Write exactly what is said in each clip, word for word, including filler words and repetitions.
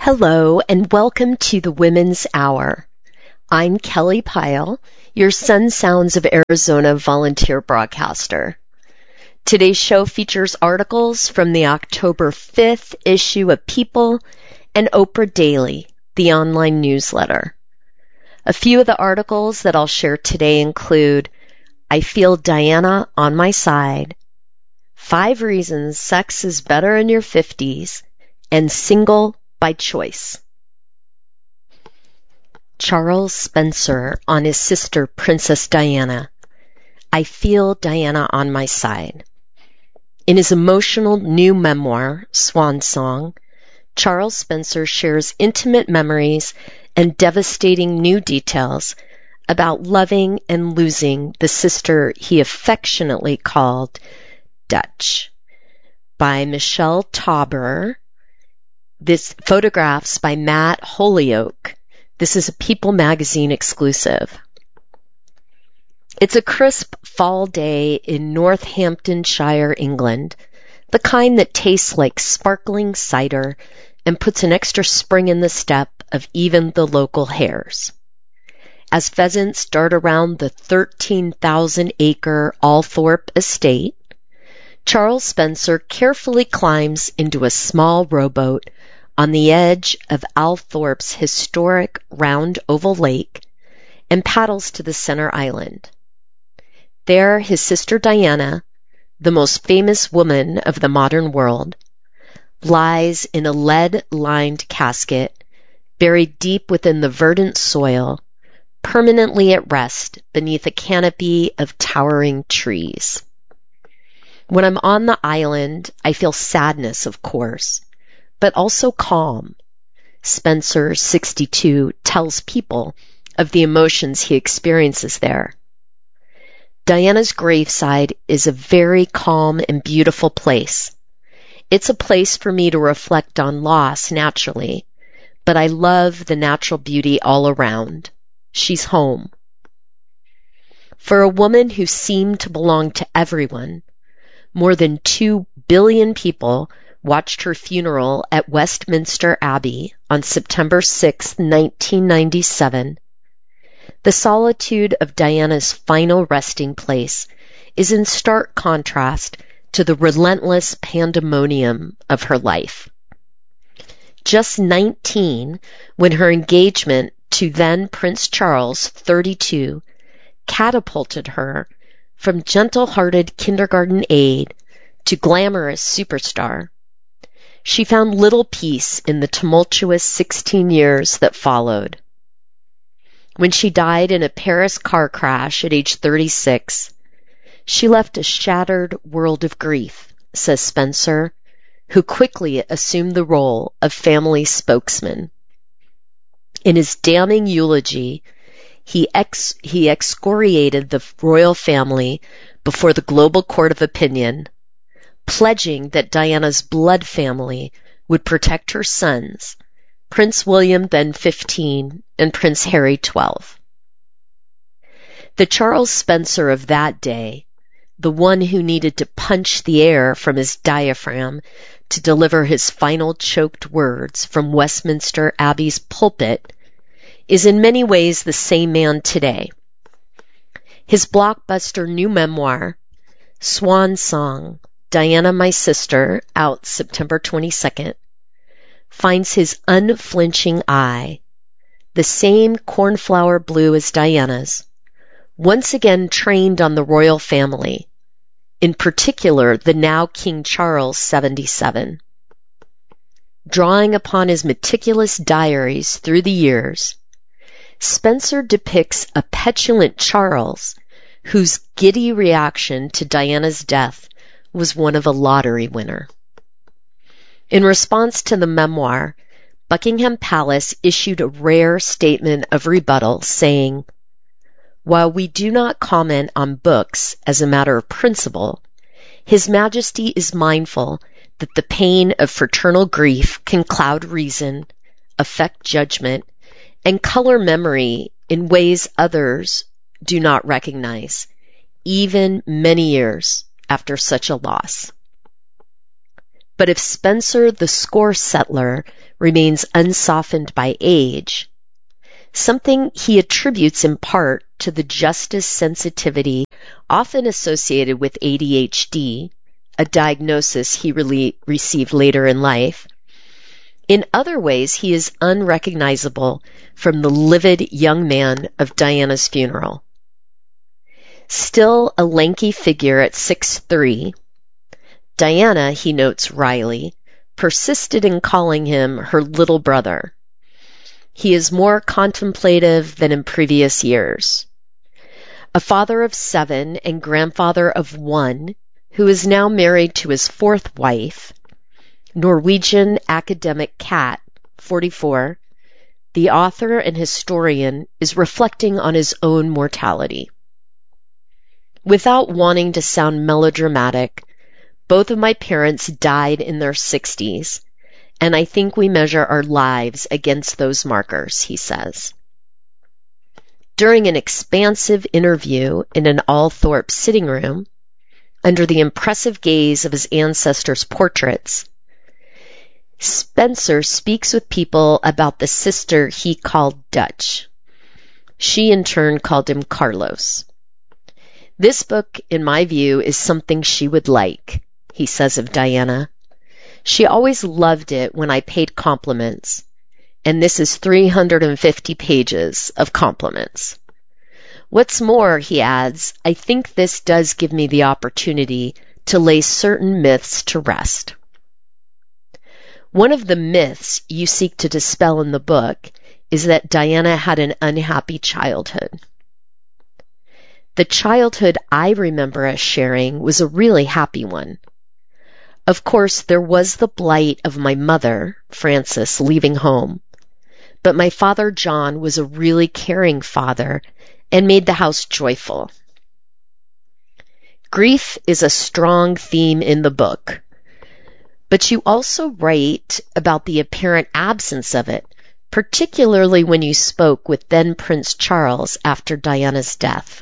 Hello and welcome to the Women's Hour. I'm Kelly Pyle, your Sun Sounds of Arizona volunteer broadcaster. Today's show features articles from the October fifth issue of People and Oprah Daily, the online newsletter. A few of the articles that I'll share today include I Feel Diana on My Side, Five Reasons Sex is Better in Your fifties, and Single by Choice. Charles Spencer on his sister Princess Diana. I Feel Diana on My Side. In his emotional new memoir, Swan Song, Charles Spencer shares intimate memories and devastating new details about loving and losing the sister he affectionately called Dutch. By Michelle Tauber. This photographs by Matt Holyoke. This is a People magazine exclusive. It's a crisp fall day in Northamptonshire, England, the kind that tastes like sparkling cider and puts an extra spring in the step of even the local hares. As pheasants dart around the thirteen thousand acre Althorpe estate, Charles Spencer carefully climbs into a small rowboat on the edge of Althorpe's historic round oval lake and paddles to the center island. There, his sister Diana, the most famous woman of the modern world, lies in a lead-lined casket buried deep within the verdant soil, permanently at rest beneath a canopy of towering trees. When I'm on the island, I feel sadness, of course, but also calm. Spencer, sixty-two, tells People of the emotions he experiences there. Diana's graveside is a very calm and beautiful place. It's a place for me to reflect on loss, naturally, but I love the natural beauty all around. She's home. For a woman who seemed to belong to everyone, more than two billion people watched her funeral at Westminster Abbey on September sixth, nineteen ninety-seven. The solitude of Diana's final resting place is in stark contrast to the relentless pandemonium of her life. Just nineteen, when her engagement to then Prince Charles, thirty-two, catapulted her from gentle-hearted kindergarten aide to glamorous superstar, she found little peace in the tumultuous sixteen years that followed. When she died in a Paris car crash at age thirty-six, she left a shattered world of grief, says Spencer, who quickly assumed the role of family spokesman. In his damning eulogy, he, ex- he excoriated the royal family before the global court of opinion, pledging that Diana's blood family would protect her sons, Prince William, then fifteen, and Prince Harry, twelve. The Charles Spencer of that day, the one who needed to punch the air from his diaphragm to deliver his final choked words from Westminster Abbey's pulpit, is in many ways the same man today. His blockbuster new memoir, Swan Song, Diana, My Sister, out September twenty-second, finds his unflinching eye, the same cornflower blue as Diana's, once again trained on the royal family, in particular the now King Charles, seventy-seven. Drawing upon his meticulous diaries through the years, Spencer depicts a petulant Charles whose giddy reaction to Diana's death was one of a lottery winner. In response to the memoir, Buckingham Palace issued a rare statement of rebuttal saying, "While we do not comment on books as a matter of principle, His Majesty is mindful that the pain of fraternal grief can cloud reason, affect judgment, and color memory in ways others do not recognize, even many years after such a loss." But if Spencer the score settler remains unsoftened by age, something he attributes in part to the justice sensitivity often associated with A D H D, a diagnosis he really received later in life, in other ways he is unrecognizable from the livid young man of Diana's funeral. Still a lanky figure at six foot three, Diana, he notes wryly, persisted in calling him her little brother. He is more contemplative than in previous years. A father of seven and grandfather of one, who is now married to his fourth wife, Norwegian academic Kat, forty-four, the author and historian is reflecting on his own mortality. Without wanting to sound melodramatic, both of my parents died in their sixties, and I think we measure our lives against those markers, he says. During an expansive interview in an Althorpe sitting room, under the impressive gaze of his ancestors' portraits, Spencer speaks with people about the sister he called Dutch. She in turn called him Carlos. This book, in my view, is something she would like, he says of Diana. She always loved it when I paid compliments, and this is three hundred fifty pages of compliments. What's more, he adds, I think this does give me the opportunity to lay certain myths to rest. One of the myths you seek to dispel in the book is that Diana had an unhappy childhood. The childhood I remember us sharing was a really happy one. Of course, there was the blight of my mother, Frances, leaving home, but my father, John, was a really caring father and made the house joyful. Grief is a strong theme in the book, but you also write about the apparent absence of it, particularly when you spoke with then Prince Charles after Diana's death.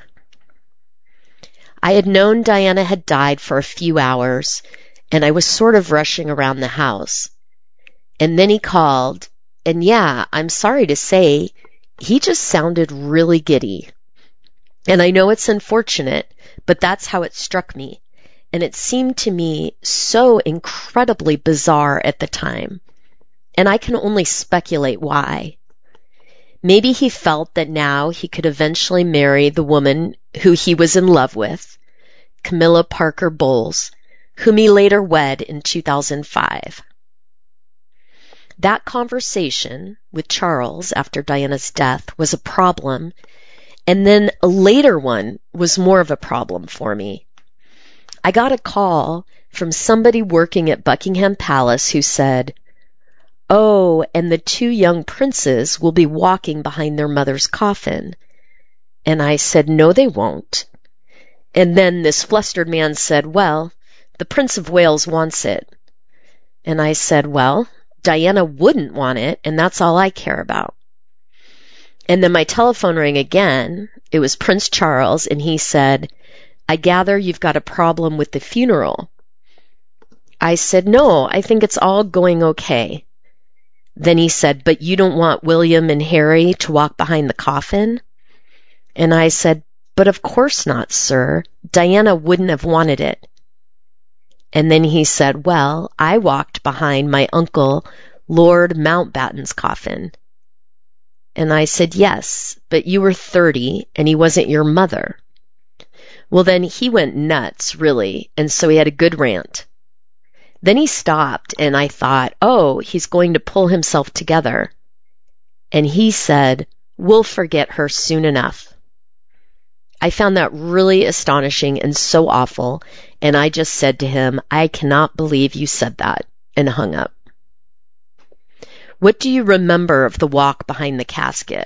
I had known Diana had died for a few hours, and I was sort of rushing around the house. And then he called, and yeah, I'm sorry to say, he just sounded really giddy. And I know it's unfortunate, but that's how it struck me. And it seemed to me so incredibly bizarre at the time. And I can only speculate why. Maybe he felt that now he could eventually marry the woman who he was in love with, Camilla Parker Bowles, whom he later wed in two thousand five. That conversation with Charles after Diana's death was a problem, and then a later one was more of a problem for me. I got a call from somebody working at Buckingham Palace who said, "Oh, and the two young princes will be walking behind their mother's coffin." And I said, "No, they won't." And then this flustered man said, "Well, the Prince of Wales wants it." And I said, "Well, Diana wouldn't want it, and that's all I care about." And then my telephone rang again. It was Prince Charles, and he said, "I gather you've got a problem with the funeral." I said, "No, I think it's all going okay." Then he said, "But you don't want William and Harry to walk behind the coffin?" And I said, "But of course not, sir. Diana wouldn't have wanted it." And then he said, "Well, I walked behind my uncle, Lord Mountbatten's coffin." And I said, "Yes, but you were thirty, and he wasn't your mother." Well, then he went nuts, really, and so he had a good rant. Then he stopped, and I thought, oh, he's going to pull himself together. And he said, "We'll forget her soon enough." I found that really astonishing and so awful, and I just said to him, "I cannot believe you said that," and hung up. What do you remember of the walk behind the casket?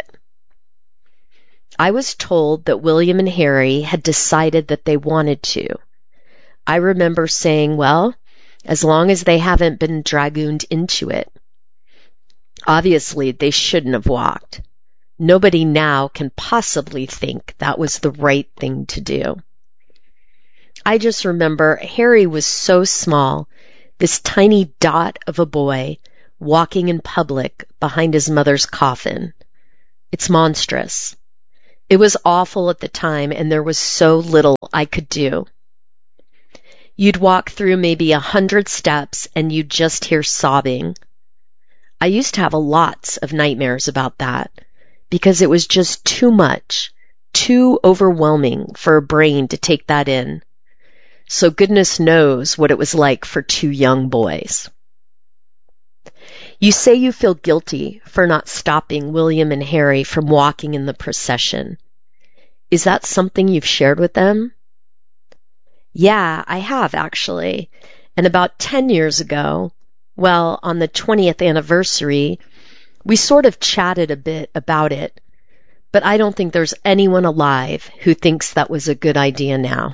I was told that William and Harry had decided that they wanted to. I remember saying, well, as long as they haven't been dragooned into it. Obviously, they shouldn't have walked. Nobody now can possibly think that was the right thing to do. I just remember Harry was so small this tiny dot of a boy walking in public behind his mother's coffin. It's monstrous. It was awful at the time, and there was so little I could do. You'd walk through maybe a hundred steps, and you'd just hear sobbing. I used to have lots of nightmares about that, because it was just too much, too overwhelming for a brain to take that in. So goodness knows what it was like for two young boys. You say you feel guilty for not stopping William and Harry from walking in the procession. Is that something you've shared with them? Yeah, I have actually. And about ten years ago, well, on the twentieth anniversary, we sort of chatted a bit about it, but I don't think there's anyone alive who thinks that was a good idea now.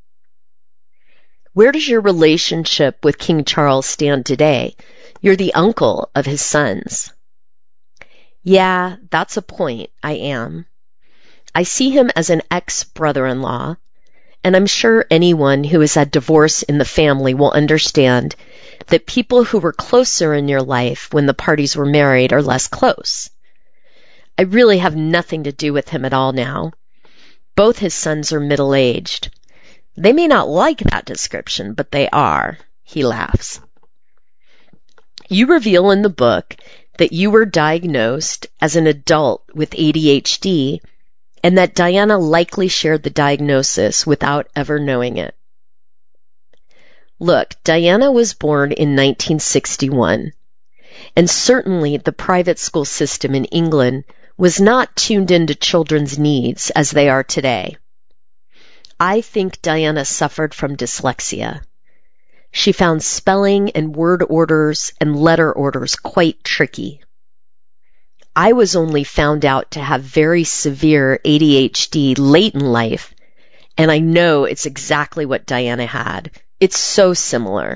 Where does your relationship with King Charles stand today? You're the uncle of his sons. Yeah, that's a point. I am. I see him as an ex-brother-in-law, and I'm sure anyone who has had divorce in the family will understand that people who were closer in your life when the parties were married are less close. I really have nothing to do with him at all now. Both his sons are middle-aged. They may not like that description, but they are. He laughs. You reveal in the book that you were diagnosed as an adult with A D H D and that Diana likely shared the diagnosis without ever knowing it. Look, Diana was born in nineteen sixty-one, and certainly the private school system in England was not tuned into children's needs as they are today. I think Diana suffered from dyslexia. She found spelling and word orders and letter orders quite tricky. I was only found out to have very severe A D H D late in life, and I know it's exactly what Diana had. It's so similar.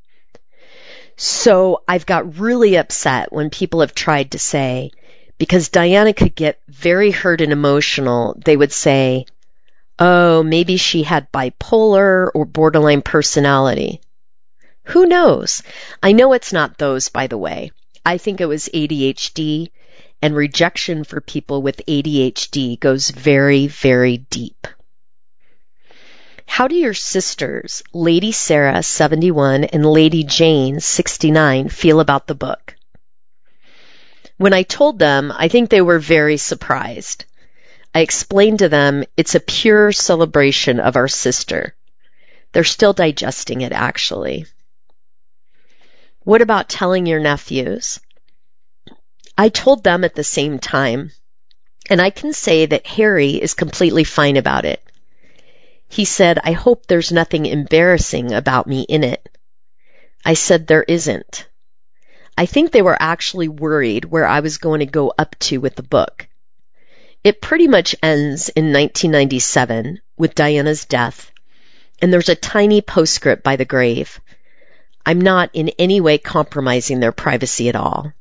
So I've got really upset when people have tried to say, because Diana could get very hurt and emotional, they would say, oh, maybe she had bipolar or borderline personality. Who knows? I know it's not those, by the way. I think it was A D H D, and rejection for people with A D H D goes very, very deep. How do your sisters, Lady Sarah, seventy-one, and Lady Jane, sixty-nine, feel about the book? When I told them, I think they were very surprised. I explained to them it's a pure celebration of our sister. They're still digesting it, actually. What about telling your nephews? I told them at the same time, and I can say that Harry is completely fine about it. He said, I hope there's nothing embarrassing about me in it. I said there isn't. I think they were actually worried where I was going to go up to with the book. It pretty much ends in nineteen ninety-seven with Diana's death, and there's a tiny postscript by the grave. I'm not in any way compromising their privacy at all.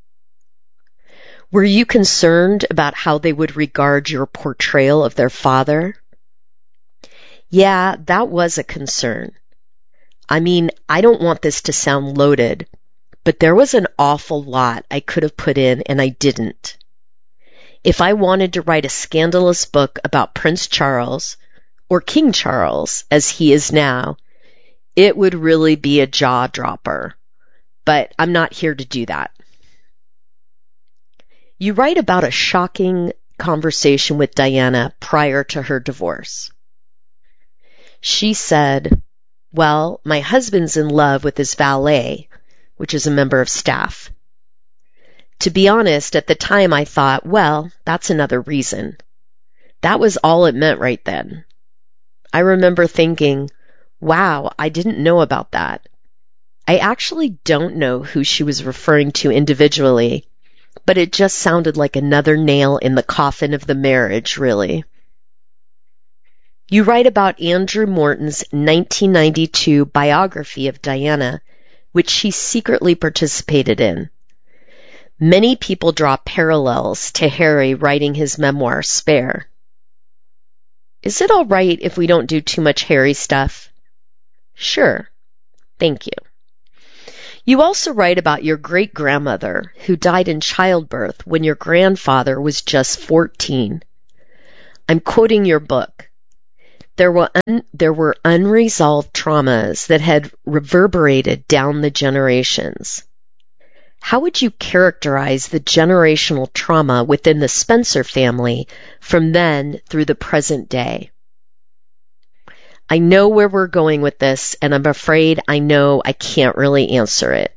Were you concerned about how they would regard your portrayal of their father? Yeah, that was a concern. I mean, I don't want this to sound loaded, but there was an awful lot I could have put in and I didn't. If I wanted to write a scandalous book about Prince Charles, or King Charles, as he is now, it would really be a jaw-dropper. But I'm not here to do that. You write about a shocking conversation with Diana prior to her divorce. She said, well, my husband's in love with his valet, which is a member of staff. To be honest, at the time I thought, well, that's another reason. That was all it meant right then. I remember thinking, wow, I didn't know about that. I actually don't know who she was referring to individually, but it just sounded like another nail in the coffin of the marriage, really. You write about Andrew Morton's nineteen ninety-two biography of Diana, which she secretly participated in. Many people draw parallels to Harry writing his memoir, Spare. Is it all right if we don't do too much Harry stuff? Sure. Thank you. You also write about your great-grandmother who died in childbirth when your grandfather was just fourteen. I'm quoting your book. There were, un- there were unresolved traumas that had reverberated down the generations. How would you characterize the generational trauma within the Spencer family from then through the present day? I know where we're going with this, and I'm afraid I know I can't really answer it.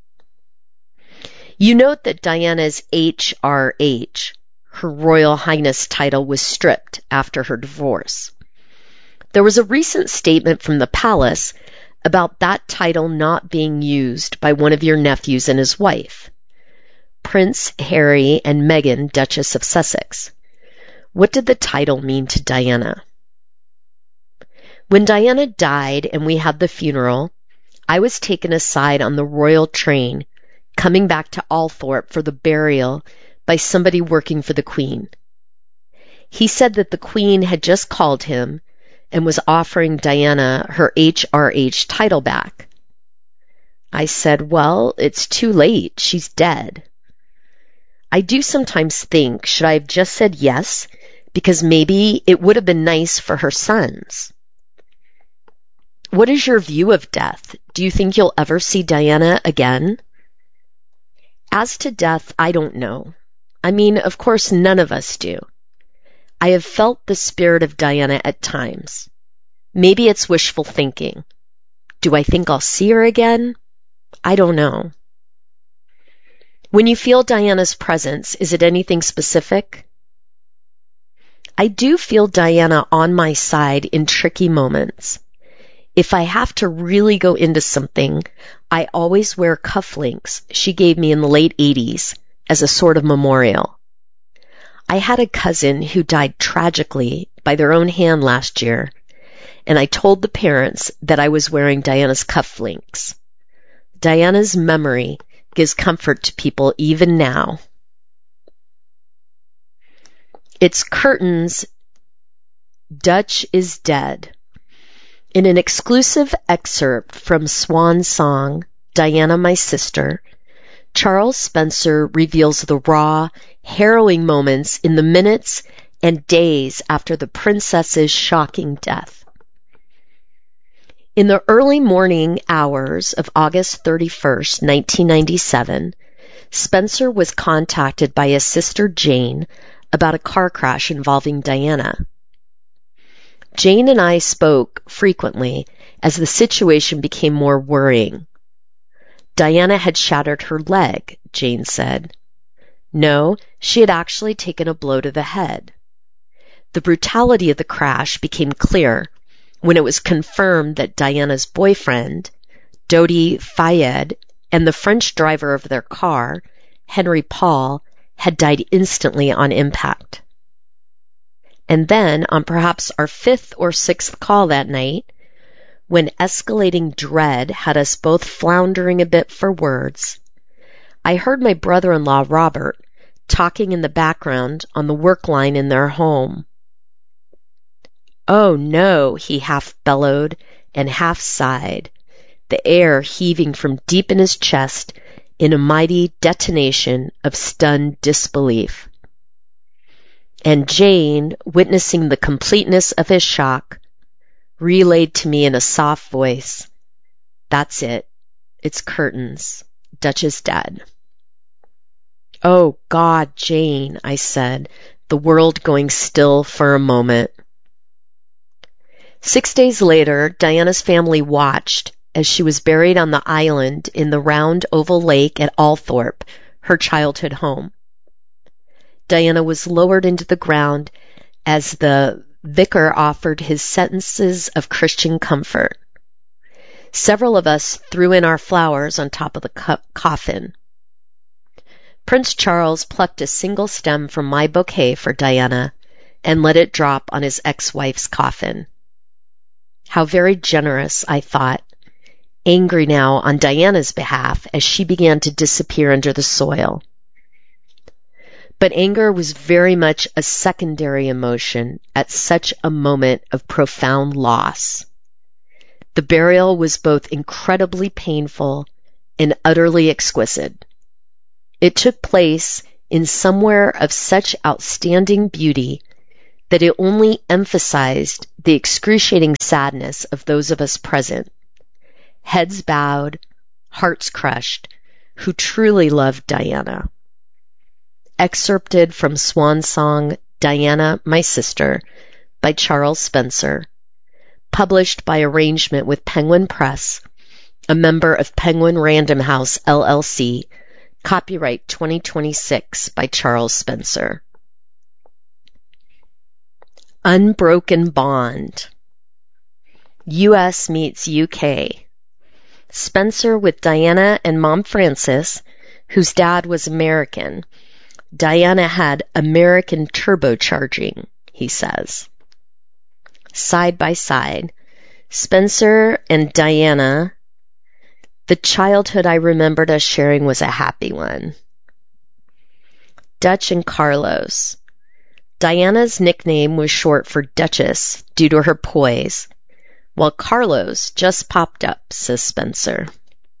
You note that Diana's H R H, her Royal Highness title, was stripped after her divorce. There was a recent statement from the palace about that title not being used by one of your nephews and his wife, Prince Harry and Meghan, Duchess of Sussex. What did the title mean to Diana? When Diana died and we had the funeral, I was taken aside on the royal train coming back to Althorpe for the burial by somebody working for the Queen. He said that the Queen had just called him and was offering Diana her H R H title back. I said, well, it's too late. She's dead. I do sometimes think, should I have just said yes, because maybe it would have been nice for her sons? What is your view of death? Do you think you'll ever see Diana again? As to death, I don't know. I mean, of course, none of us do. I have felt the spirit of Diana at times. Maybe it's wishful thinking. Do I think I'll see her again? I don't know. When you feel Diana's presence, is it anything specific? I do feel Diana on my side in tricky moments. If I have to really go into something, I always wear cufflinks she gave me in the late eighties as a sort of memorial. I had a cousin who died tragically by their own hand last year, and I told the parents that I was wearing Diana's cufflinks. Diana's memory gives comfort to people even now. It's Curtin's Dutch is Dead. In an exclusive excerpt from Swan Song, Diana, My Sister, Charles Spencer reveals the raw, harrowing moments in the minutes and days after the princess's shocking death. In the early morning hours of August thirty-first, nineteen ninety-seven, Spencer was contacted by his sister Jane about a car crash involving Diana. Jane and I spoke frequently as the situation became more worrying. Diana had shattered her leg, Jane said. No, she had actually taken a blow to the head. The brutality of the crash became clear when it was confirmed that Diana's boyfriend, Dodi Fayed, and the French driver of their car, Henry Paul, had died instantly on impact. And then, on perhaps our fifth or sixth call that night, when escalating dread had us both floundering a bit for words, I heard my brother-in-law, Robert, talking in the background on the work line in their home. Oh no, he half bellowed and half sighed, the air heaving from deep in his chest in a mighty detonation of stunned disbelief. And Jane, witnessing the completeness of his shock, relayed to me in a soft voice, "That's it. It's Curtin's. Dutch is dead." "Oh, God, Jane," I said, the world going still for a moment. Six days later, Diana's family watched as she was buried on the island in the round oval lake at Althorpe, her childhood home. Diana was lowered into the ground as the vicar offered his sentences of Christian comfort. Several of us threw in our flowers on top of the co- coffin. Prince Charles plucked a single stem from my bouquet for Diana and let it drop on his ex-wife's coffin. How very generous, I thought, angry now on Diana's behalf as she began to disappear under the soil. But anger was very much a secondary emotion at such a moment of profound loss. The burial was both incredibly painful and utterly exquisite. It took place in somewhere of such outstanding beauty that it only emphasized the excruciating sadness of those of us present, heads bowed, hearts crushed, who truly loved Diana. Excerpted from Swan Song, Diana, My Sister, by Charles Spencer, published by arrangement with Penguin Press, a member of Penguin Random House, L L C, copyright twenty twenty-six by Charles Spencer. Unbroken Bond. U S meets U K. Spencer with Diana and Mom Frances, whose dad was American. Diana had American turbocharging, he says. Side by side, Spencer and Diana. The childhood I remembered us sharing was a happy one. Dutch and Carlos. Diana's nickname was short for Duchess due to her poise, while Carlos just popped up, says Spencer.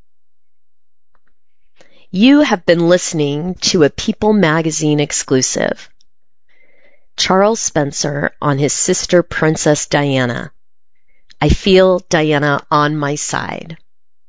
You have been listening to a People magazine exclusive. Charles Spencer on his sister Princess Diana. I feel Diana on my side.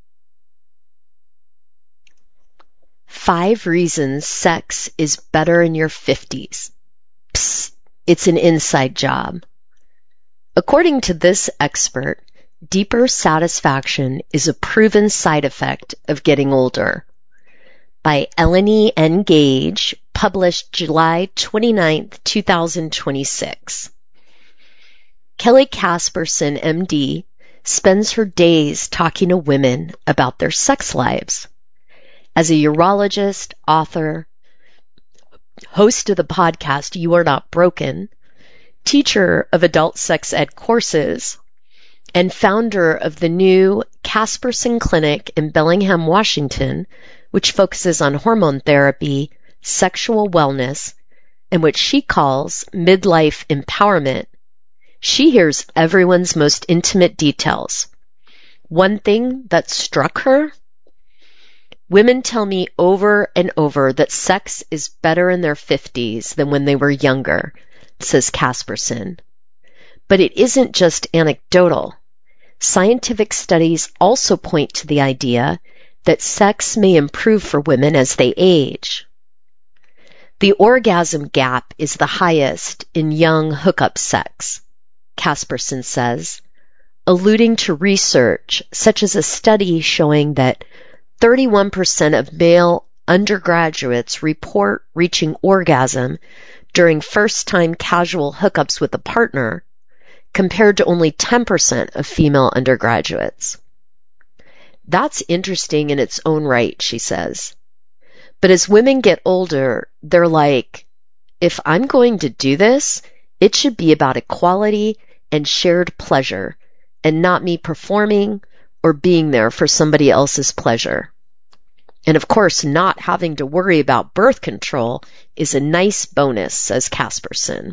Five reasons sex is better in your fifties. Psst, it's an inside job. According to this expert, deeper satisfaction is a proven side effect of getting older. By Eleni N. Gage, published July twenty-ninth, twenty twenty-six. Kelly Casperson, M D, spends her days talking to women about their sex lives. As a urologist, author, host of the podcast You Are Not Broken, teacher of adult sex ed courses, and founder of the new Casperson Clinic in Bellingham, Washington, which focuses on hormone therapy, sexual wellness, and what she calls midlife empowerment, she hears everyone's most intimate details. One thing that struck her: women tell me over and over that sex is better in their fifties than when they were younger, says Casperson. But it isn't just anecdotal. Scientific studies also point to the idea that sex may improve for women as they age. The orgasm gap is the highest in young hookup sex, Casperson says, alluding to research such as a study showing that thirty-one percent of male undergraduates report reaching orgasm during first-time casual hookups with a partner, compared to only ten percent of female undergraduates. That's interesting in its own right, she says. But as women get older, they're like, if I'm going to do this, it should be about equality and shared pleasure, and not me performing or being there for somebody else's pleasure. And of course, not having to worry about birth control is a nice bonus, says Casperson.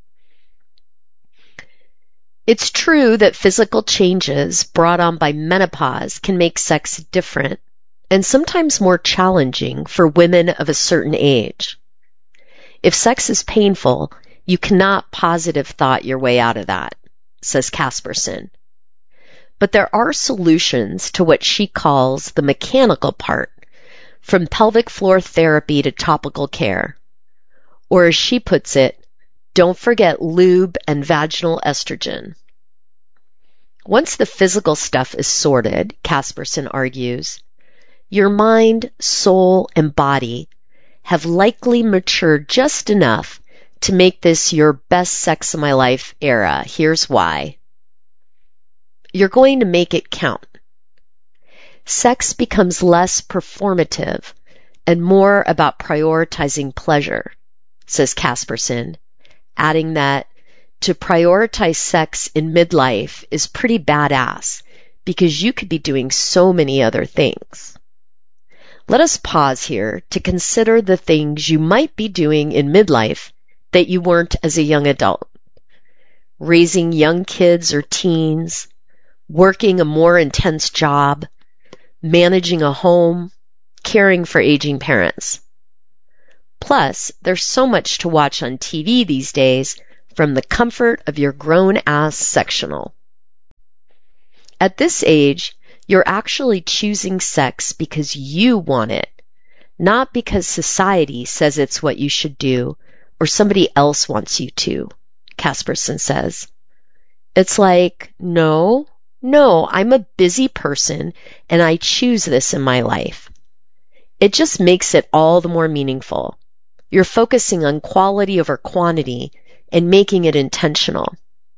It's true that physical changes brought on by menopause can make sex different and sometimes more challenging for women of a certain age. If sex is painful, you cannot positive thought your way out of that, says Casperson. But there are solutions to what she calls the mechanical part, from pelvic floor therapy to topical care. Or as she puts it, don't forget lube and vaginal estrogen. Once the physical stuff is sorted, Casperson argues, your mind, soul, and body have likely matured just enough to make this your best sex of my life era. Here's why. You're going to make it count. Sex becomes less performative and more about prioritizing pleasure, says Casperson, adding that to prioritize sex in midlife is pretty badass because you could be doing so many other things. Let us pause here to consider the things you might be doing in midlife that you weren't as a young adult. Raising young kids or teens, working a more intense job, managing a home, caring for aging parents. Plus, there's so much to watch on T V these days from the comfort of your grown-ass sectional. At this age, you're actually choosing sex because you want it, not because society says it's what you should do or somebody else wants you to, Casperson says. It's like, no, no, I'm a busy person and I choose this in my life. It just makes it all the more meaningful. You're focusing on quality over quantity and making it intentional.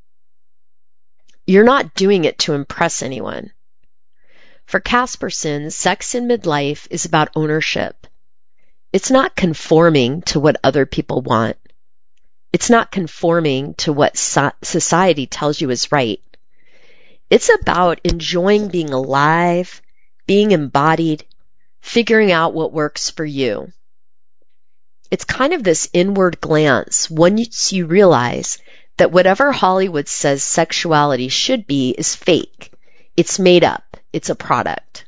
You're not doing it to impress anyone. For Casperson, sex in midlife is about ownership. It's not conforming to what other people want. It's not conforming to what so- society tells you is right. It's about enjoying being alive, being embodied, figuring out what works for you. It's kind of this inward glance once you realize that whatever Hollywood says sexuality should be is fake. It's made up. It's a product.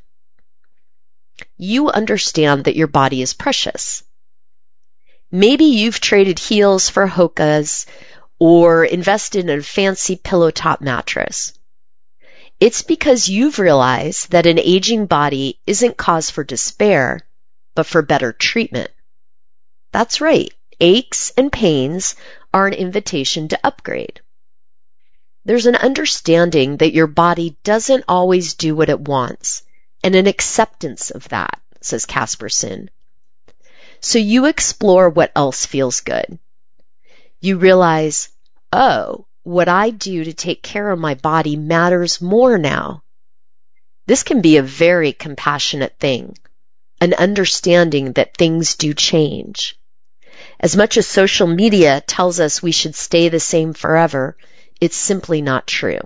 You understand that your body is precious. Maybe you've traded heels for hokas or invested in a fancy pillow top mattress. It's because you've realized that an aging body isn't cause for despair, but for better treatment. That's right. Aches and pains are an invitation to upgrade. There's an understanding that your body doesn't always do what it wants, and an acceptance of that, says Casperson. So you explore what else feels good. You realize, oh, what I do to take care of my body matters more now. This can be a very compassionate thing, an understanding that things do change. As much as social media tells us we should stay the same forever, it's simply not true.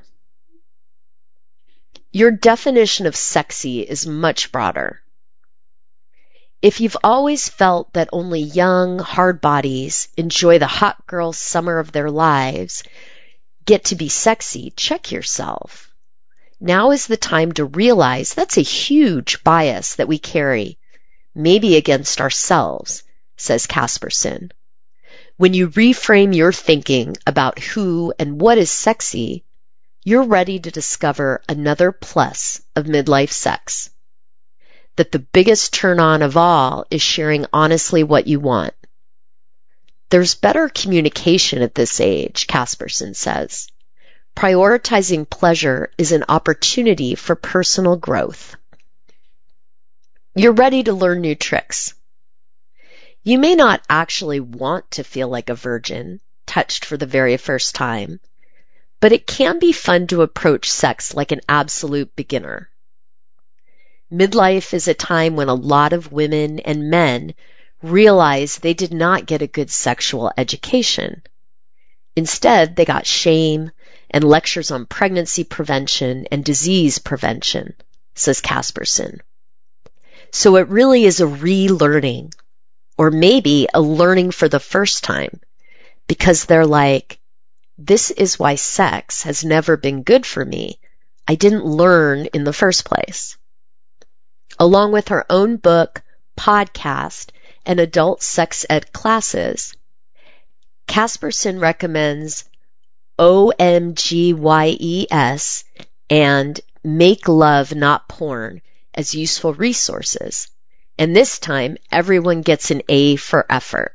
Your definition of sexy is much broader. If you've always felt that only young, hard bodies enjoy the hot girl summer of their lives, get to be sexy, check yourself. Now is the time to realize that's a huge bias that we carry, maybe against ourselves, says Casperson. When you reframe your thinking about who and what is sexy, you're ready to discover another plus of midlife sex. That the biggest turn on of all is sharing honestly what you want. There's better communication at this age, Casperson says. Prioritizing pleasure is an opportunity for personal growth. You're ready to learn new tricks. You may not actually want to feel like a virgin, touched for the very first time, but it can be fun to approach sex like an absolute beginner. Midlife is a time when a lot of women and men realize they did not get a good sexual education. Instead, they got shame and lectures on pregnancy prevention and disease prevention, says Casperson. So it really is a relearning, or maybe a learning for the first time, because they're like, this is why sex has never been good for me. I didn't learn in the first place. Along with her own book, podcast, and adult sex ed classes, Casperson recommends O M G Y E S and Make Love Not Porn as useful resources. And this time, everyone gets an A for effort.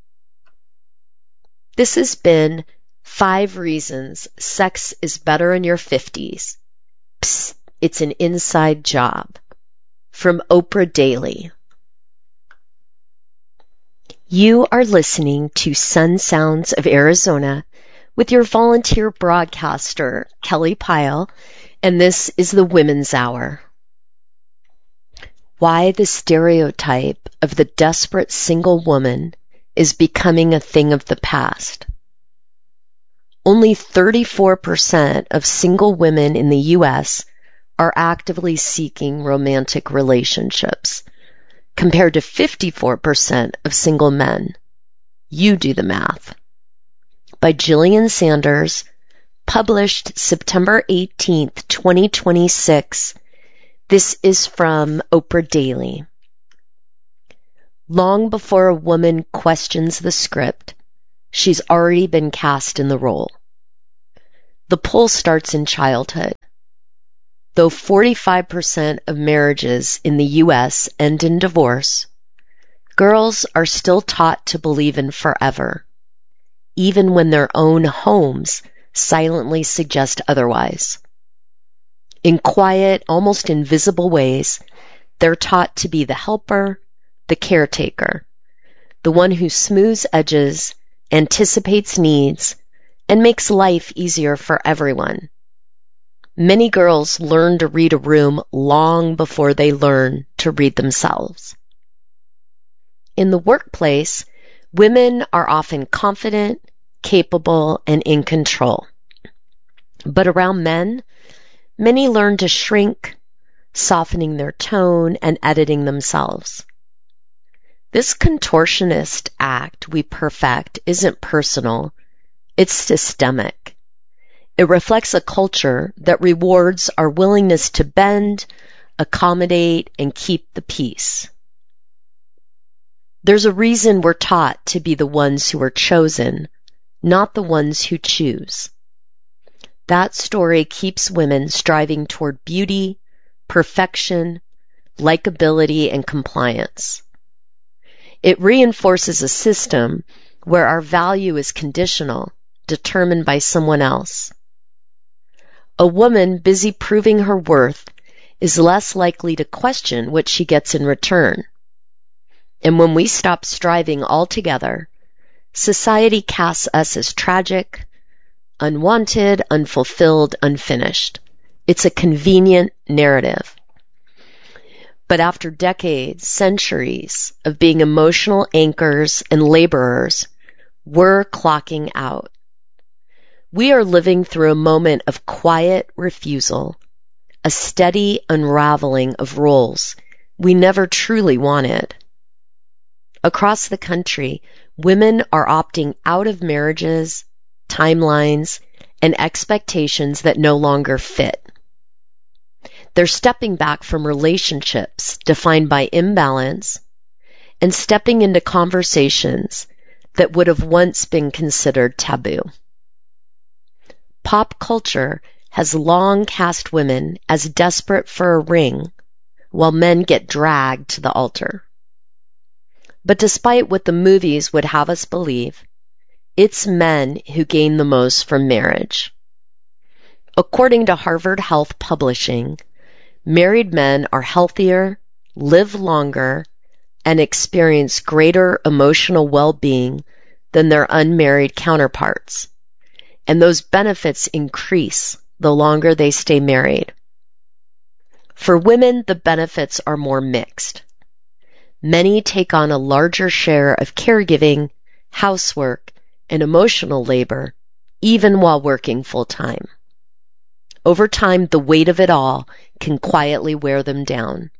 This has been Five Reasons Sex is Better in Your fifties. Psst, it's an inside job. From Oprah Daily. You are listening to Sun Sounds of Arizona with your volunteer broadcaster, Kelly Pyle, and this is the Women's Hour. Why the stereotype of the desperate single woman is becoming a thing of the past. Only thirty-four percent of single women in the U S are actively seeking romantic relationships, compared to fifty-four percent of single men. You do the math. By Jillian Sanders, published September eighteenth, twenty twenty-six, This is from Oprah Daily. Long before a woman questions the script, she's already been cast in the role. The pull starts in childhood. Though forty-five percent of marriages in the U S end in divorce, girls are still taught to believe in forever, even when their own homes silently suggest otherwise. In quiet, almost invisible ways, they're taught to be the helper, the caretaker, the one who smooths edges, anticipates needs, and makes life easier for everyone. Many girls learn to read a room long before they learn to read themselves. In the workplace, women are often confident, capable, and in control. But around men, many learn to shrink, softening their tone and editing themselves. This contortionist act we perfect isn't personal, it's systemic. It reflects a culture that rewards our willingness to bend, accommodate, and keep the peace. There's a reason we're taught to be the ones who are chosen, not the ones who choose. That story keeps women striving toward beauty, perfection, likability, and compliance. It reinforces a system where our value is conditional, determined by someone else. A woman busy proving her worth is less likely to question what she gets in return. And when we stop striving altogether, society casts us as tragic, unwanted, unfulfilled, unfinished. It's a convenient narrative. But after decades, centuries of being emotional anchors and laborers, we're clocking out. We are living through a moment of quiet refusal, a steady unraveling of roles we never truly wanted. Across the country, women are opting out of marriages, timelines, and expectations that no longer fit. They're stepping back from relationships defined by imbalance and stepping into conversations that would have once been considered taboo. Pop culture has long cast women as desperate for a ring, while men get dragged to the altar. But despite what the movies would have us believe, it's men who gain the most from marriage. According to Harvard Health Publishing, married men are healthier, live longer, and experience greater emotional well-being than their unmarried counterparts. And those benefits increase the longer they stay married. For women, the benefits are more mixed. Many take on a larger share of caregiving, housework, and emotional labor, even while working full-time. Over time, the weight of it all can quietly wear them down.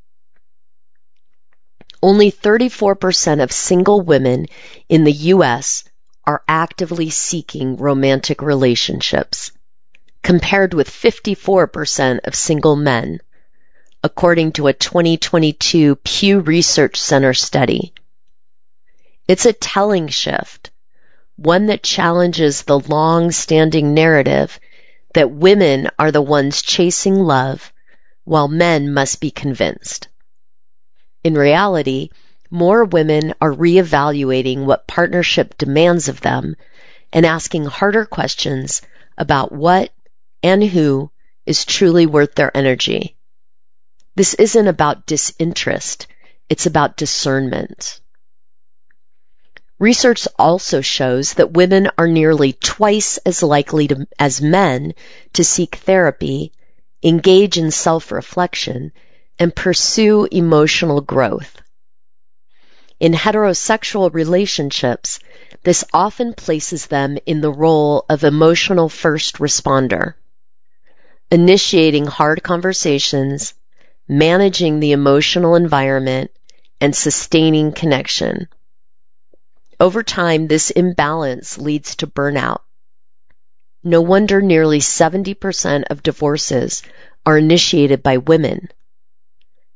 Only thirty-four percent of single women in the U S are actively seeking romantic relationships, compared with fifty-four percent of single men, according to a twenty twenty-two Pew Research Center study. It's a telling shift, one that challenges the long-standing narrative that women are the ones chasing love, while men must be convinced. In reality, more women are reevaluating what partnership demands of them and asking harder questions about what and who is truly worth their energy. This isn't about disinterest, it's about discernment. Research also shows that women are nearly twice as likely to, as men to seek therapy, engage in self-reflection, and pursue emotional growth. In heterosexual relationships, this often places them in the role of emotional first responder, initiating hard conversations, managing the emotional environment, and sustaining connection. Over time, this imbalance leads to burnout. No wonder nearly seventy percent of divorces are initiated by women,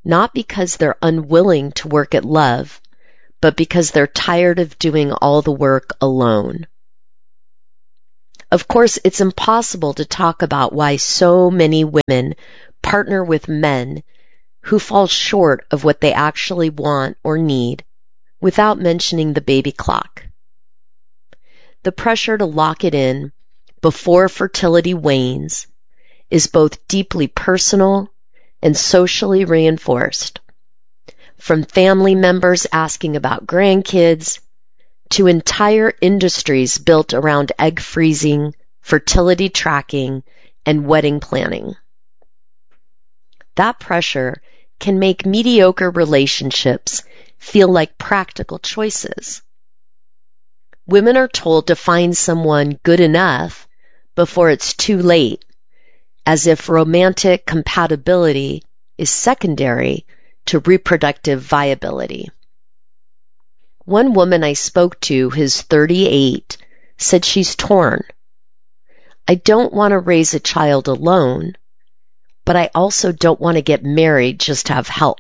not because they're unwilling to work at love, but because they're tired of doing all the work alone. Of course, it's impossible to talk about why so many women partner with men who fall short of what they actually want or need without mentioning the baby clock. The pressure to lock it in before fertility wanes is both deeply personal and socially reinforced, from family members asking about grandkids to entire industries built around egg freezing, fertility tracking, and wedding planning. That pressure can make mediocre relationships feel like practical choices. Women are told to find someone good enough before it's too late, as if romantic compatibility is secondary to reproductive viability. One woman I spoke to, who's thirty-eight, said she's torn. I don't want to raise a child alone, but I also don't want to get married just to have help.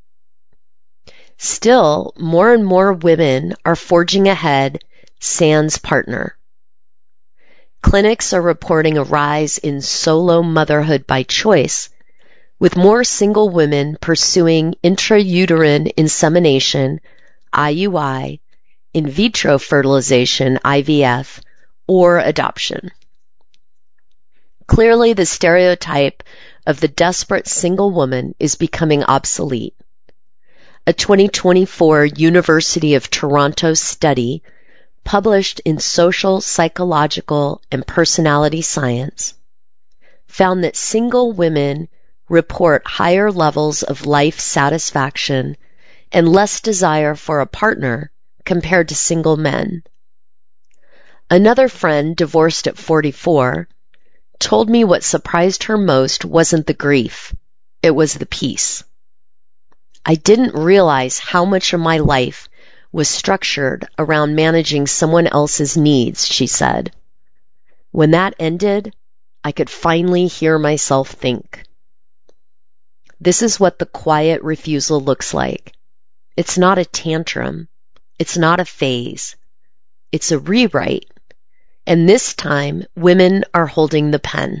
Still, more and more women are forging ahead sans partner. Clinics are reporting a rise in solo motherhood by choice, with more single women pursuing intrauterine insemination, I U I, in vitro fertilization, I V F, or adoption. Clearly, the stereotype of the desperate single woman is becoming obsolete. A twenty twenty-four University of Toronto study published in Social, Psychological, and Personality Science found that single women report higher levels of life satisfaction and less desire for a partner compared to single men. Another friend, divorced at forty-four, told me what surprised her most wasn't the grief, it was the peace. I didn't realize how much of my life was structured around managing someone else's needs, she said. When that ended, I could finally hear myself think. This is what the quiet refusal looks like. It's not a tantrum. It's not a phase. It's a rewrite. And this time, women are holding the pen.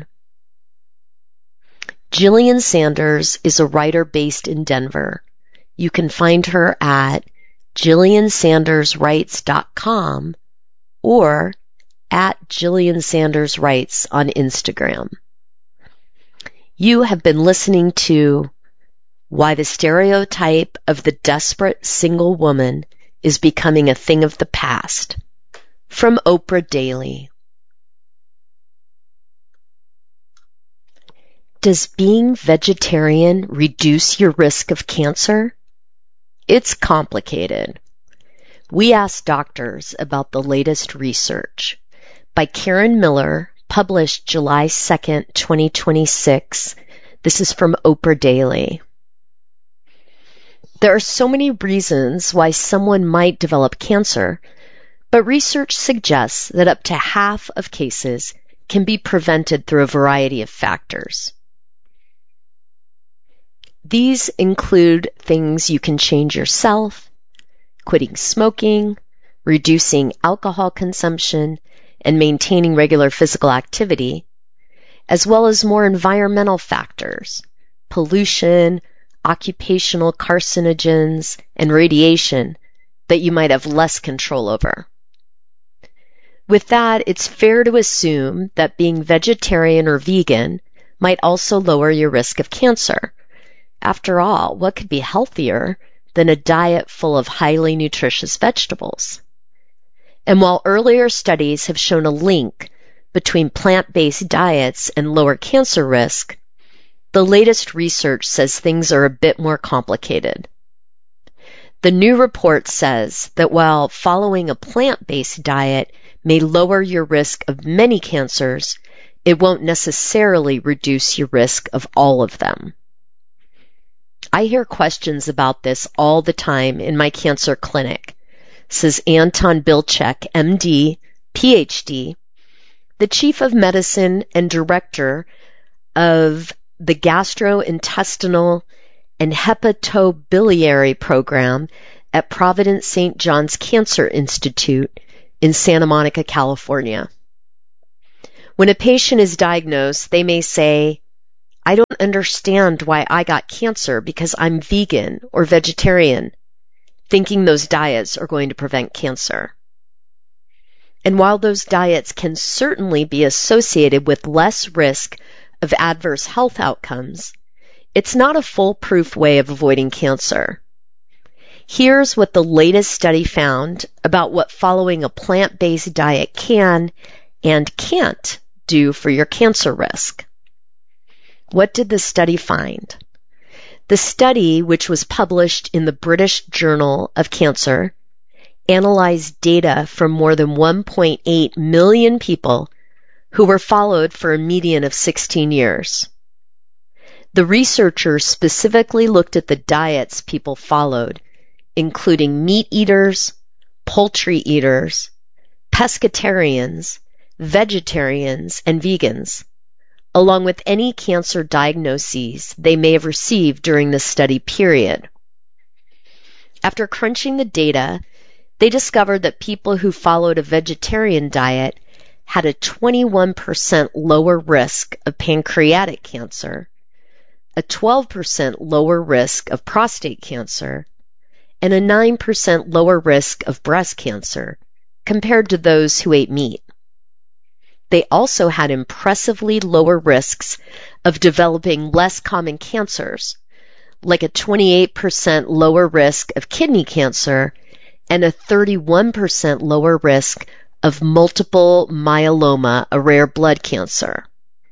Jillian Sanders is a writer based in Denver. You can find her at jillian sanders writes dot com or at Jillian Sanders Writes on Instagram. You have been listening to Why the Stereotype of the Desperate Single Woman is Becoming a Thing of the Past, from Oprah Daily. Does being vegetarian reduce your risk of cancer? It's complicated. We asked doctors about the latest research. By Karen Miller, published July second, twenty twenty-six. This is from Oprah Daily. There are so many reasons why someone might develop cancer, but research suggests that up to half of cases can be prevented through a variety of factors. These include things you can change yourself, quitting smoking, reducing alcohol consumption, and maintaining regular physical activity, as well as more environmental factors, pollution, occupational carcinogens, and radiation that you might have less control over. With that, it's fair to assume that being vegetarian or vegan might also lower your risk of cancer. After all, what could be healthier than a diet full of highly nutritious vegetables? And while earlier studies have shown a link between plant-based diets and lower cancer risk, the latest research says things are a bit more complicated. The new report says that while following a plant-based diet may lower your risk of many cancers, it won't necessarily reduce your risk of all of them. I hear questions about this all the time in my cancer clinic, says Anton Bilchek, M D, P H D, the chief of medicine and director of the Gastrointestinal and hepatobiliary program at Providence Saint John's Cancer Institute in Santa Monica, California. When a patient is diagnosed, they may say, "I don't understand why I got cancer because I'm vegan or vegetarian," thinking those diets are going to prevent cancer. And while those diets can certainly be associated with less risk of adverse health outcomes, it's not a foolproof way of avoiding cancer. Here's what the latest study found about what following a plant-based diet can and can't do for your cancer risk. What did the study find? The study, which was published in the British Journal of Cancer, analyzed data from more than one point eight million people who were followed for a median of sixteen years. The researchers specifically looked at the diets people followed, including meat eaters, poultry eaters, pescatarians, vegetarians, and vegans, along with any cancer diagnoses they may have received during the study period. After crunching the data, they discovered that people who followed a vegetarian diet had a twenty-one percent lower risk of pancreatic cancer, a twelve percent lower risk of prostate cancer, and a nine percent lower risk of breast cancer compared to those who ate meat. They also had impressively lower risks of developing less common cancers, like a twenty-eight percent lower risk of kidney cancer and a thirty-one percent lower risk of multiple myeloma, a rare blood cancer.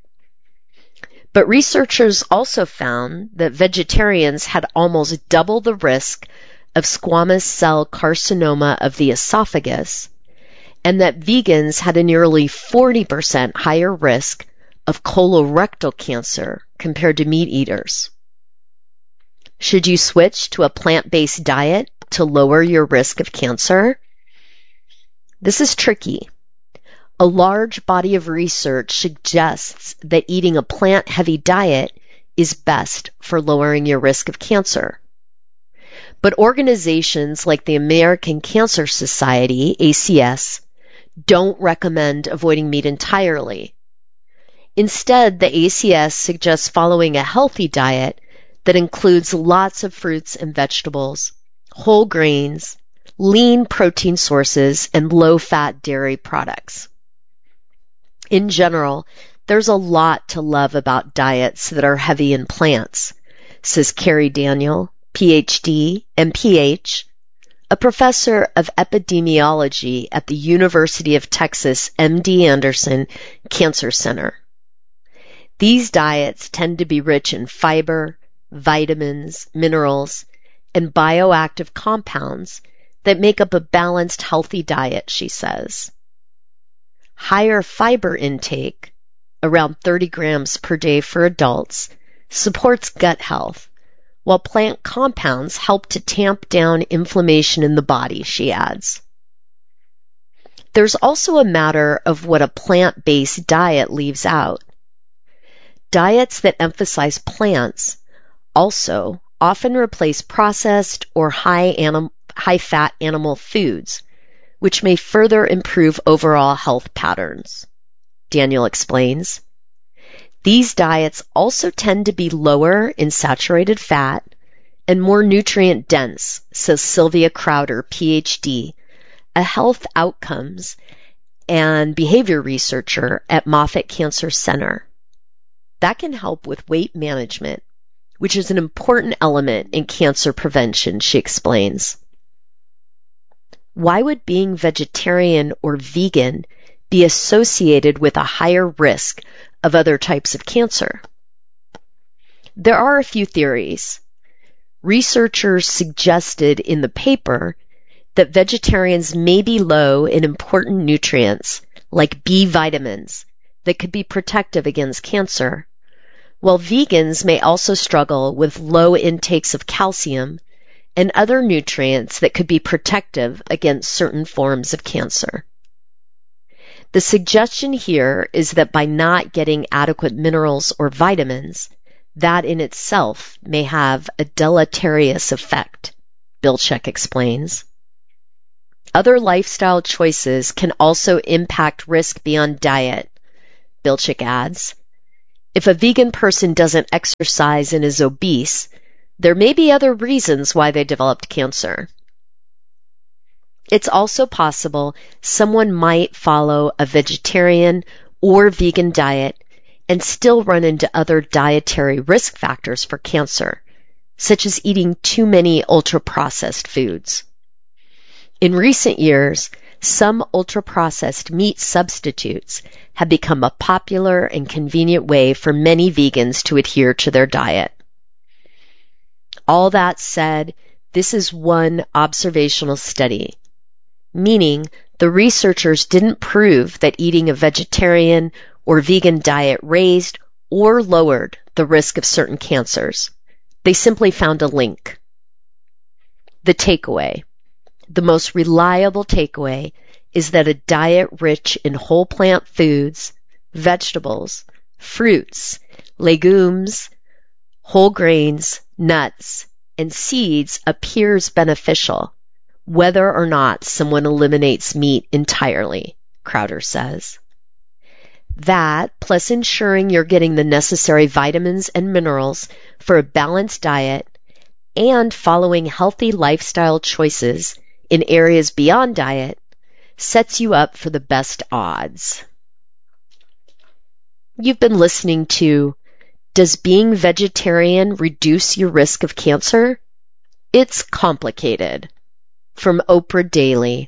But researchers also found that vegetarians had almost double the risk of squamous cell carcinoma of the esophagus, and that vegans had a nearly forty percent higher risk of colorectal cancer compared to meat eaters. Should you switch to a plant-based diet to lower your risk of cancer? This is tricky. A large body of research suggests that eating a plant-heavy diet is best for lowering your risk of cancer. But organizations like the American Cancer Society, A C S, don't recommend avoiding meat entirely. Instead, the A C S suggests following a healthy diet that includes lots of fruits and vegetables, whole grains, lean protein sources, and low-fat dairy products. In general, there's a lot to love about diets that are heavy in plants, says Carrie Daniel, P H D, M P H, a professor of epidemiology at the University of Texas M D Anderson Cancer Center. These diets tend to be rich in fiber, vitamins, minerals, and bioactive compounds that make up a balanced, healthy diet, she says. Higher fiber intake, around thirty grams per day for adults, supports gut health, while plant compounds help to tamp down inflammation in the body, she adds. There's also a matter of what a plant-based diet leaves out. Diets that emphasize plants also often replace processed or high anim- high-fat animal foods, which may further improve overall health patterns. Daniel explains. These diets also tend to be lower in saturated fat and more nutrient dense, says Sylvia Crowder, P H D, a health outcomes and behavior researcher at Moffitt Cancer Center. That can help with weight management, which is an important element in cancer prevention, she explains. Why would being vegetarian or vegan be associated with a higher risk of other types of cancer? There are a few theories. Researchers suggested in the paper that vegetarians may be low in important nutrients like B vitamins that could be protective against cancer, while vegans may also struggle with low intakes of calcium and other nutrients that could be protective against certain forms of cancer. The suggestion here is that by not getting adequate minerals or vitamins, That in itself may have a deleterious effect, Bilchik explains. Other lifestyle choices can also impact risk beyond diet, Bilchik adds. If a vegan person doesn't exercise and is obese, there may be other reasons why they developed cancer. It's also possible someone might follow a vegetarian or vegan diet and still run into other dietary risk factors for cancer, such as eating too many ultra-processed foods. In recent years, some ultra-processed meat substitutes have become a popular and convenient way for many vegans to adhere to their diet. All that said, this is one observational study, meaning the researchers didn't prove that eating a vegetarian or vegan diet raised or lowered the risk of certain cancers. They simply found a link. The takeaway. The most reliable takeaway is that a diet rich in whole plant foods, vegetables, fruits, legumes, whole grains, nuts, and seeds appears beneficial, whether or not someone eliminates meat entirely, Crowder says. That, plus ensuring you're getting the necessary vitamins and minerals for a balanced diet and following healthy lifestyle choices in areas beyond diet, sets you up for the best odds. You've been listening to Does Being Vegetarian Reduce Your Risk of Cancer? It's Complicated, from Oprah Daily.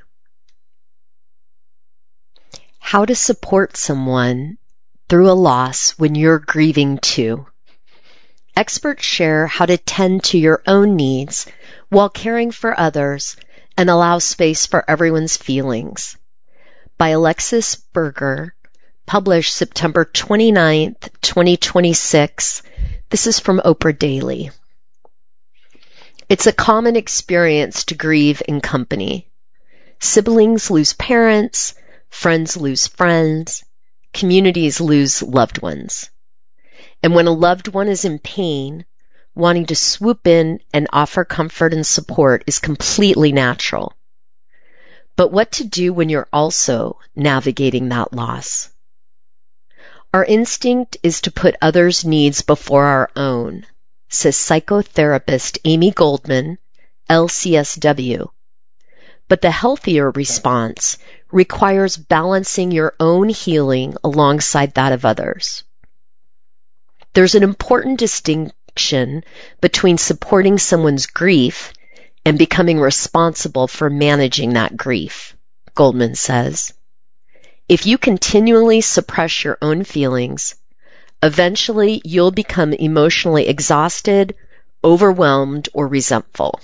How to support someone through a loss when you're grieving too. Experts share how to tend to your own needs while caring for others and allow space for everyone's feelings. By Alexis Berger, published September twenty-ninth, twenty twenty-six. This is from Oprah Daily. It's a common experience to grieve in company. Siblings lose parents, friends lose friends, communities lose loved ones. And when a loved one is in pain, wanting to swoop in and offer comfort and support is completely natural. But what to do when you're also navigating that loss? Our instinct is to put others' needs before our own, says psychotherapist Amy Goldman, L C S W. But the healthier response requires balancing your own healing alongside that of others. There's an important distinction between supporting someone's grief and becoming responsible for managing that grief, Goldman says. If you continually suppress your own feelings, eventually you'll become emotionally exhausted, overwhelmed, or resentful.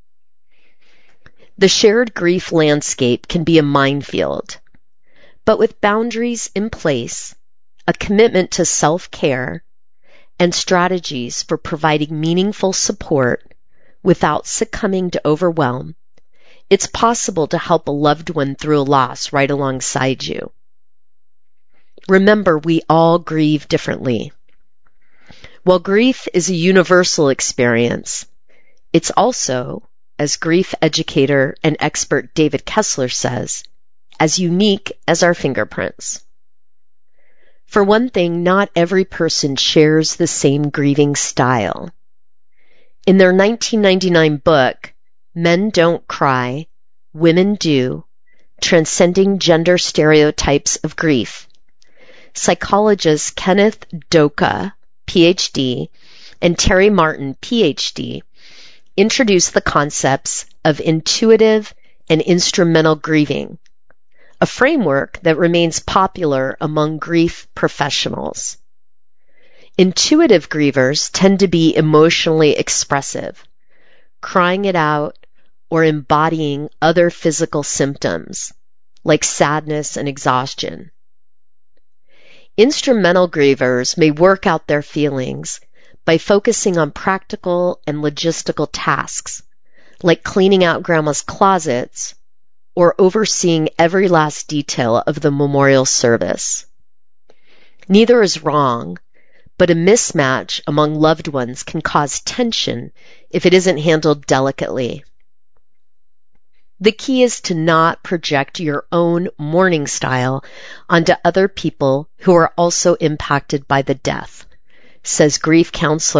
The shared grief landscape can be a minefield, but with boundaries in place, a commitment to self-care, and strategies for providing meaningful support without succumbing to overwhelm, it's possible to help a loved one through a loss right alongside you. Remember, we all grieve differently. While grief is a universal experience, it's also, as grief educator and expert David Kessler says, as unique as our fingerprints. For one thing, not every person shares the same grieving style. In their nineteen ninety-nine book, Men Don't Cry, Women Do, Transcending Gender Stereotypes of Grief, psychologists Kenneth Doka, P H D, and Terry Martin, P H D, introduced the concepts of intuitive and instrumental grieving, a framework that remains popular among grief professionals. Intuitive grievers tend to be emotionally expressive, crying it out or embodying other physical symptoms, like sadness and exhaustion. Instrumental grievers may work out their feelings by focusing on practical and logistical tasks, like cleaning out grandma's closets or overseeing every last detail of the memorial service. Neither is wrong, but a mismatch among loved ones can cause tension if it isn't handled delicately. The key is to not project your own mourning style onto other people who are also impacted by the death, says grief counselor